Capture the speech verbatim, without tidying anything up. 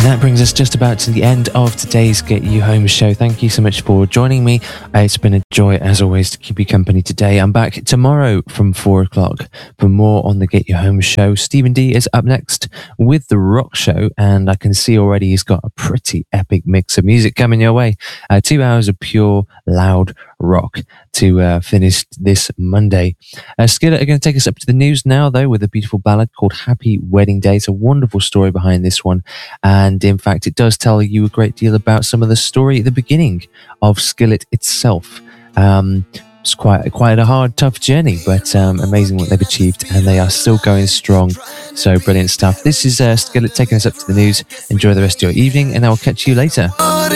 And that brings us just about to the end of today's Get You Home show. Thank you so much for joining me. Uh, it's been a joy, as always, to keep you company today. I'm back tomorrow from four o'clock for more on the Get You Home show. Stephen D is up next with The Rock Show, and I can see already he's got a pretty epic mix of music coming your way. Uh, two hours of pure, loud rock to uh, finish this Monday. Uh, Skillet are going to take us up to the news now, though, with a beautiful ballad called Happy Wedding Day. It's a wonderful story behind this one, and in fact it does tell you a great deal about some of the story at the beginning of Skillet itself. Um, it's quite quite a hard, tough journey, but um, amazing what they've achieved, and they are still going strong. So brilliant stuff. This is uh, Skillet taking us up to the news. Enjoy the rest of your evening, and I will catch you later.